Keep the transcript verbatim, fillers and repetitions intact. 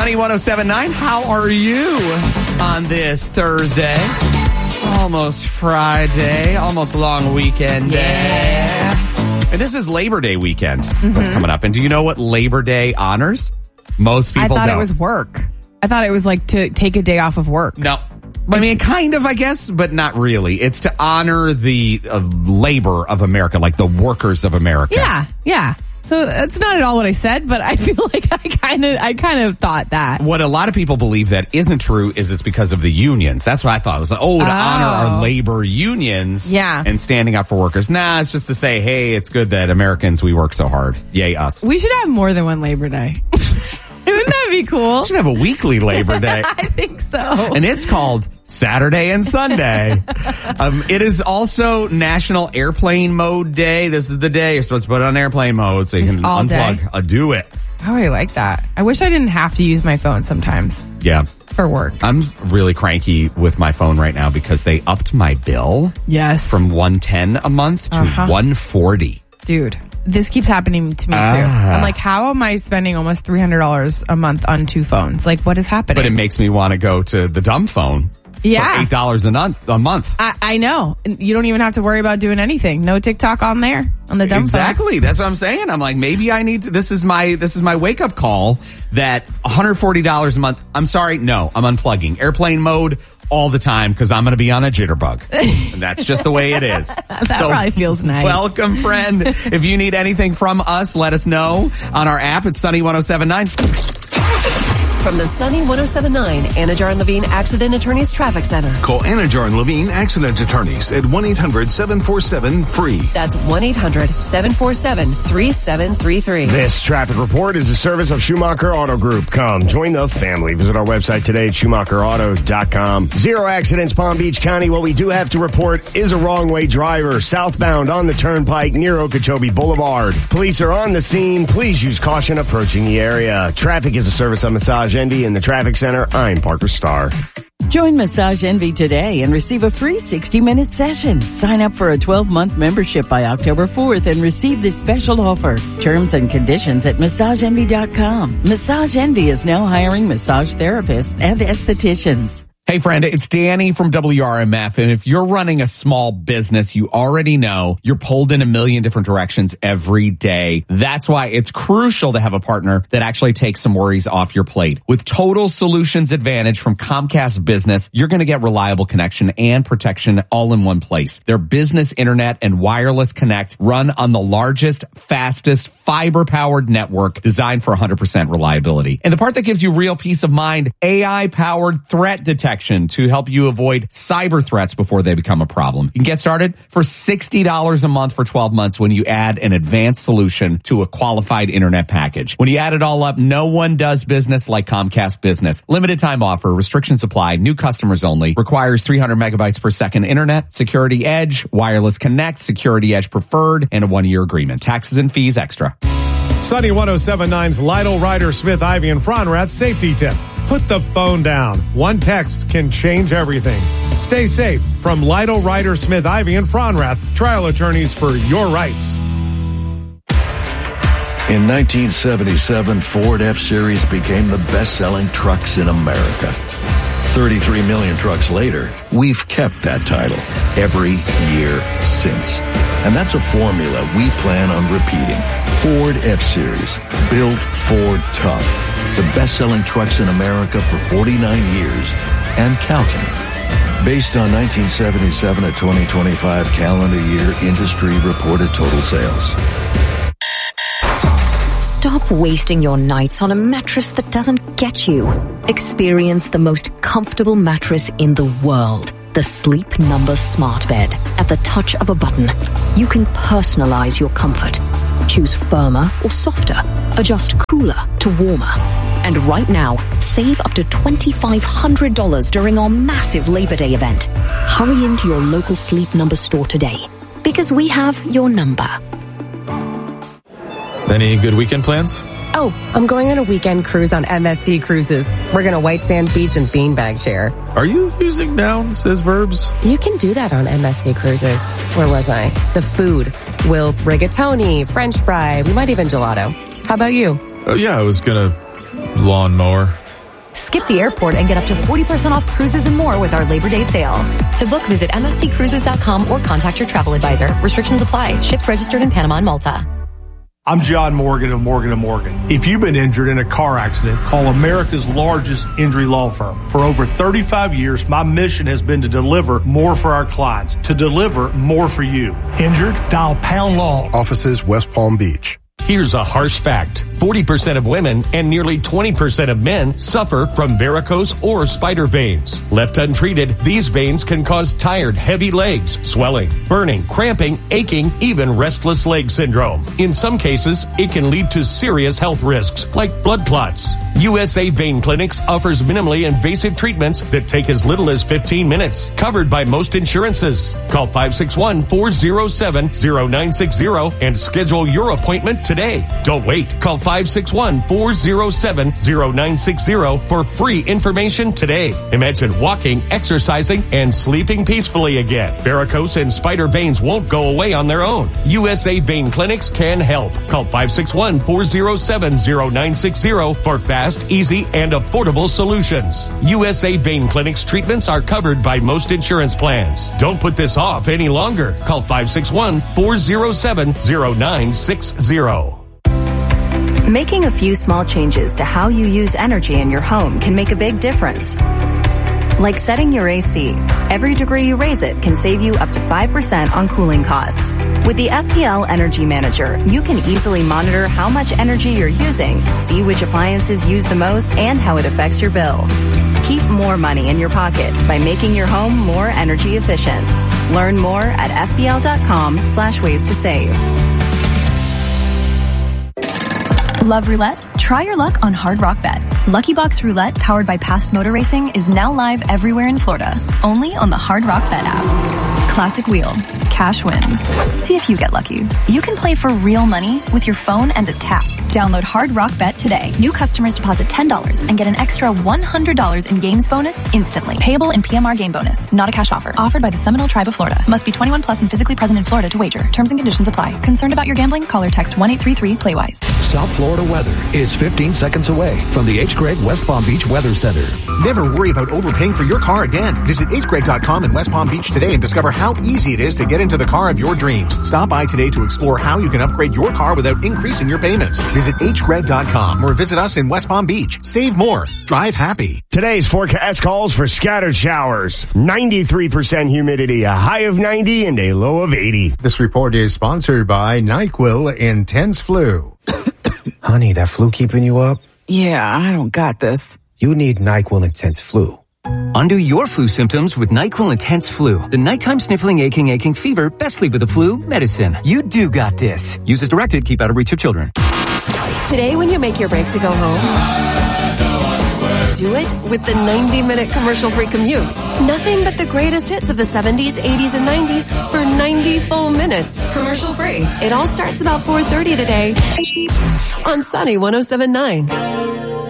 Sunny one oh seven point nine. How are you on this Thursday? Almost Friday. Almost long weekend day. Yeah. And this is Labor Day weekend mm-hmm. that's coming up. And do you know what Labor Day honors? Most people I thought don't. it was work. I thought it was like to take a day off of work. No. I mean, kind of, I guess, but not really. It's to honor the uh, labor of America, like the workers of America. Yeah, yeah. So that's not at all what I said, but I feel like I kind of, I kind of thought that. What a lot of people believe that isn't true is it's because of the unions. That's what I thought. It was like, oh, to oh. honor our labor unions, yeah. and standing up for workers. Nah, it's just to say, hey, it's good that Americans, we work so hard. Yay, us. We should have more than one Labor Day. Wouldn't that be cool? We should have a weekly Labor Day. I think so. And it's called Saturday and Sunday. um, it is also National Airplane Mode Day. This is the day you're supposed to put it on airplane mode so you Just can all unplug. Uh, do it. Oh, I like that. I wish I didn't have to use my phone sometimes. Yeah. For work. I'm really cranky with my phone right now because they upped my bill. Yes. From one hundred ten dollars a month to uh-huh. one hundred forty dollars. Dude, this keeps happening to me too. Ah. I'm like, how am I spending almost three hundred dollars a month on two phones? Like, what is happening? But it makes me want to go to the dumb phone. Yeah. For eight dollars a, non- a month. I, I know. You don't even have to worry about doing anything. No TikTok on there, on the dumb exactly. phone. That's what I'm saying. I'm like, maybe I need to, this is my, this is my wake up call that one hundred forty dollars a month. I'm sorry. No, I'm unplugging airplane mode all the time because I'm going to be on a jitterbug. And that's just the way it is. That so, probably feels nice. Welcome, friend. If you need anything from us, let us know on our app. It's Sunny one oh seven point nine. From the Sunny one oh seven point nine Anajar and Levine Accident Attorneys Traffic Center. Call Anajar and Levine Accident Attorneys at one eight hundred seven four seven free. That's one eight hundred seven four seven three seven three three. This traffic report is a service of Schumacher Auto Group. Come, join the family. Visit our website today at schumacher auto dot com. Zero accidents, Palm Beach County. What we do have to report is a wrong-way driver southbound on the turnpike near Okeechobee Boulevard. Police are on the scene. Please use caution approaching the area. Traffic is a service of Massage Envy in the Traffic Center. I'm Parker Starr. Join Massage Envy today and receive a free sixty minute session. Sign up for a twelve month membership by October fourth and receive this special offer. Terms and conditions at massage envy dot com. Massage Envy is now hiring massage therapists and estheticians. Hey friend, it's Danny from W R M F, and if you're running a small business, you already know you're pulled in a million different directions every day. That's why it's crucial to have a partner that actually takes some worries off your plate. With Total Solutions Advantage from Comcast Business, you're going to get reliable connection and protection all in one place. Their business internet and wireless connect run on the largest, fastest, fiber-powered network designed for one hundred percent reliability. And the part that gives you real peace of mind, A I-powered threat detection to help you avoid cyber threats before they become a problem. You can get started for sixty dollars a month for twelve months when you add an advanced solution to a qualified internet package. When you add it all up, no one does business like Comcast Business. Limited time offer, restrictions apply, new customers only, requires three hundred megabytes per second internet, Security Edge, Wireless Connect, Security Edge Preferred, and a one-year agreement. Taxes and fees extra. Sunny one oh seven point nine's Lytle Ryder Smith Ivy and Fronrath safety tip. Put the phone down. One text can change everything. Stay safe from Lytle Ryder Smith Ivy and Fronrath, trial attorneys for your rights. In nineteen seventy-seven, Ford F-Series became the best-selling trucks in America. thirty-three million trucks later, we've kept that title every year since. And that's a formula we plan on repeating. Ford F-Series, built Ford tough. The best-selling trucks in America for forty-nine years and counting. Based on nineteen seventy-seven to twenty twenty-five calendar year industry reported total sales. Stop wasting your nights on a mattress that doesn't get you. Experience the most comfortable mattress in the world. The Sleep Number Smart Bed. At the touch of a button, you can personalize your comfort. Choose firmer or softer. Adjust cooler to warmer. And right now, save up to two thousand five hundred dollars during our massive Labor Day event. Hurry into your local Sleep Number store today, because we have your number. Any good weekend plans? Oh, I'm going on a weekend cruise on M S C Cruises. We're going to White Sand Beach and Beanbag Chair. Are you using nouns as verbs? You can do that on M S C Cruises. Where was I? The food. We'll rigatoni, French fry, we might even gelato. How about you? Oh, yeah, I was going to lawnmower. Skip the airport and get up to forty percent off cruises and more with our Labor Day sale. To book, visit M S C cruises dot com or contact your travel advisor. Restrictions apply. Ships registered in Panama and Malta. I'm John Morgan of Morgan and Morgan. If you've been injured in a car accident, call America's largest injury law firm. For over thirty-five years, my mission has been to deliver more for our clients, to deliver more for you. Injured? Dial Pound Law. Offices West Palm Beach. Here's a harsh fact. forty percent of women and nearly twenty percent of men suffer from varicose or spider veins. Left untreated, these veins can cause tired, heavy legs, swelling, burning, cramping, aching, even restless leg syndrome. In some cases, it can lead to serious health risks like blood clots. U S A Vein Clinics offers minimally invasive treatments that take as little as fifteen minutes, covered by most insurances. Call five six one, four zero seven, zero nine six zero and schedule your appointment today. Don't wait. Call five six one, four zero seven, zero nine six zero for free information today. Imagine walking, exercising, and sleeping peacefully again. Varicose and spider veins won't go away on their own. U S A Vein Clinics can help. Call five six one, four zero seven, zero nine six zero for fast, easy, and affordable solutions. U S A Vein Clinics treatments are covered by most insurance plans. Don't put this off any longer. Call five six one, four zero seven, zero nine six zero. Making a few small changes to how you use energy in your home can make a big difference. Like setting your A C. Every degree you raise it can save you up to five percent on cooling costs. With the F P L Energy Manager, you can easily monitor how much energy you're using, see which appliances use the most, and how it affects your bill. Keep more money in your pocket by making your home more energy efficient. Learn more at fpl.com slash ways to save. Love roulette? Try your luck on Hard Rock Bet. Lucky Box Roulette, powered by Past Motor Racing, is now live everywhere in Florida, only on the Hard Rock Bet app. Classic wheel. Cash wins. See if you get lucky. You can play for real money with your phone and a tap. Download Hard Rock Bet today. New customers deposit ten dollars and get an extra one hundred dollars in games bonus instantly. Payable in P M R game bonus. Not a cash offer. Offered by the Seminole Tribe of Florida. Must be twenty-one plus and physically present in Florida to wager. Terms and conditions apply. Concerned about your gambling? Call or text one eight three three play wise. South Florida weather is fifteen seconds away from the H. Gregg West Palm Beach Weather Center. Never worry about overpaying for your car again. Visit H Gregg dot com in West Palm Beach today and discover how easy it is to get into the car of your dreams. Stop by today to explore how you can upgrade your car without increasing your payments. Visit H Gregg dot com or visit us in West Palm Beach. Save more. Drive happy. Today's forecast calls for scattered showers, ninety-three percent humidity, a high of ninety and a low of eighty. This report is sponsored by NyQuil Intense Flu. Honey, that flu keeping you up? Yeah, I don't got this. You need NyQuil Intense Flu. Undo your flu symptoms with NyQuil Intense Flu. The nighttime sniffling, aching, aching fever, best sleep with the flu medicine. You do got this. Use as directed. Keep out of reach of children. Today, when you make your break to go home, do it with the ninety-minute commercial-free commute. Nothing but the greatest hits of the seventies, eighties, and nineties for ninety full minutes. Commercial-free. It all starts about four thirty today on Sunny one oh seven point nine.